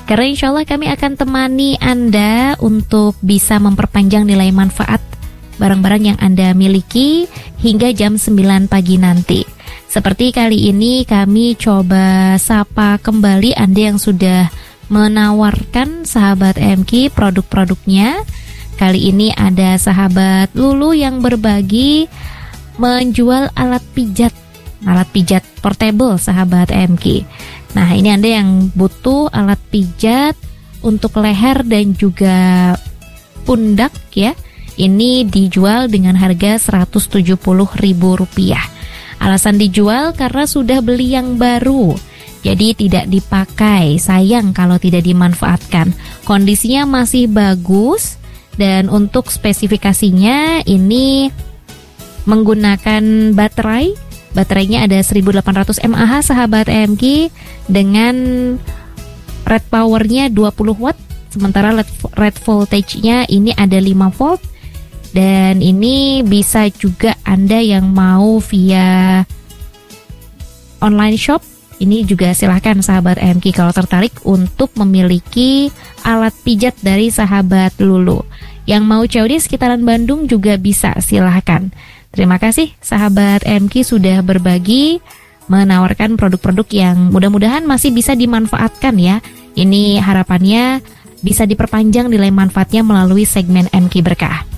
Karena insya Allah kami akan temani Anda untuk bisa memperpanjang nilai manfaat barang-barang yang Anda miliki hingga jam 9 pagi nanti. Seperti kali ini kami coba sapa kembali Anda yang sudah menawarkan sahabat MQ produk-produknya. Kali ini ada sahabat Lulu yang berbagi menjual alat pijat portable sahabat MQ. Nah, ini Anda yang butuh alat pijat untuk leher dan juga pundak ya. Ini dijual dengan harga Rp170.000. Alasan dijual karena sudah beli yang baru, jadi tidak dipakai. Sayang kalau tidak dimanfaatkan. Kondisinya masih bagus. Dan untuk spesifikasinya ini menggunakan baterainya ada 1800 mAh sahabat MQ dengan red powernya 20 watt, sementara red voltage-nya ini ada 5 volt. Dan ini bisa juga Anda yang mau via online shop, ini juga silahkan sahabat MQ kalau tertarik untuk memiliki alat pijat dari sahabat Lulu. Yang mau jauh di sekitaran Bandung juga bisa, silahkan. Terima kasih sahabat MQ sudah berbagi, menawarkan produk-produk yang mudah-mudahan masih bisa dimanfaatkan ya. Ini harapannya bisa diperpanjang nilai manfaatnya melalui segmen MQ Berkah.